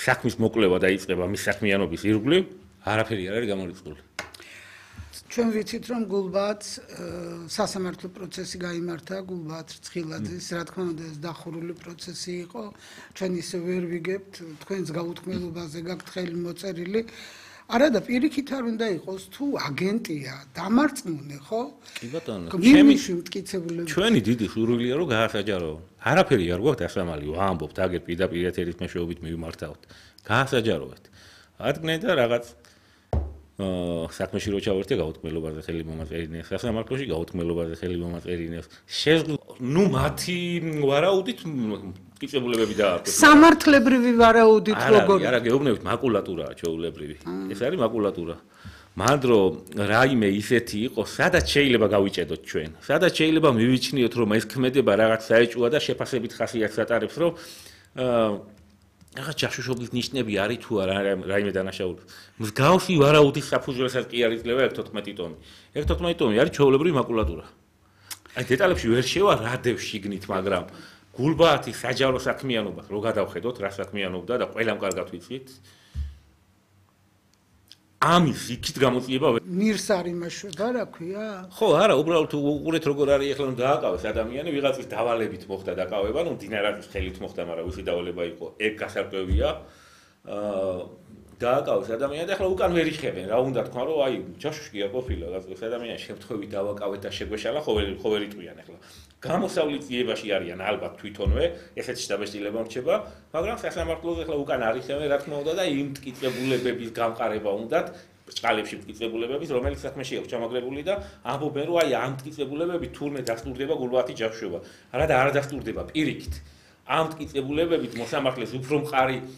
საქმის მოკვლევა დაიწყება მის საქმიანობის ირგვლივ, არაფერი არ არის გამორიცხული. ჩვენ ვიცით რომ გულბაათს სასამართლო პროცესი გაიმართა გულბაათ რცხილაძის, რა თქმა უნდა ეს დახურული პროცესი იყო. ჩვენ ისე ვერ ვიგებთ თქვენს გაუთქმელობაზე გაქვთ ხელი მოწერილი. არა და პირიქით არ უნდა იყოს თუ აგენტია, დამარწმუნე, ხო? კი ბატონო, ჩვენი დიდი სურვილია რომ გაასაჯაროონ. არაფერი არ გვაქვს დასამალი, ვამბობთ, აგერ პირდაპირ ეთერის მეშვეობით მივმართავთ. გაასაჯაროეთ. ადგნენ და რაღაც საქმეში რო ჩავერთე გაუთქმელობაზე ხელი მომაწერინეს, სასამართლოში გაუთქმელობაზე ხელი მომაწერინეს. ნუ მათი ვარაუდით მტკიცებულებები დაარქვეს. სამართლებრივი ვარაუდით როგორ? არა, გეუბნებით, მაკულატურაა ჩვეულებრივი. ეს არის მაკულატურა. მან რომ რაიმე ისეთი იყო, სადაც შეიძლება გავიჭედოთ ჩვენ. სადაც შეიძლება მივიჩნიოთ, რომ ეს ქმედება რაღაც საეჭვოა და შეფასებით ხასიათს ატარებს, რომ რაღაც ჯაშუშობის ნიშნები არის თუ არა რაიმე დანაშაული. მსგავსი ვარაუდის საფუძველსაც კი არ იძლევა 1.14 ტომი. 1.14 ტომი არის ჩვეულებრივი მაკულატურა. აი დეტალებში ვერ შევა რა დევს შიგნით, მაგრამ გულბაათის საჯარო საქმიანობა რო გადავხედოთ, რა საქმიანობდა და ყველამ კარგად ვიცით. ამის იქით გამოწიება ნირს არ იმაშვება, რა ქვია? ხო, არა, უბრალოდ უყურეთ როგორ არის ახლა რომ დააკავეს ადამიანი, ვიღაცის დავალებით მოხდა დაკავება, ნუ დინარაძის ხელით მოხდა, მაგრამ ვისი დავალება იყო, ეგ გასარკვევია. დააკავეს ადამიანი და ახლა უკან ვერ იხებენ, რა უნდა თქვა, რომ აი, ჯაშუშკია ყოფილა, გასწრებს ადამიანი შემთხვევით დავაკავეთ და შეგვეშალა, ხო ვერ იტყვიან ახლა. გამოსავლის ძიებაში არიან ალბათ თვითონვე, ესეც შტაბეშტილება რჩება, მაგრამ სასამართლოზე ახლა უკან არ იხევენ, რა თქმა უნდა და იმ მტკიცებულებების გამყარება უნდათ, ბრჭყალებში მტკიცებულებების, რომელიც საქმეში აქვს ჩამაგრებული და ამბობენ, რომ აი ამ მტკიცებულებებით თურმე დასტურდება გულბაათის ჯაშუშობა. არა და არ დასტურდება პირიქით. ამ მტკიცებულებებით მოსამართლეს უფრო მყარი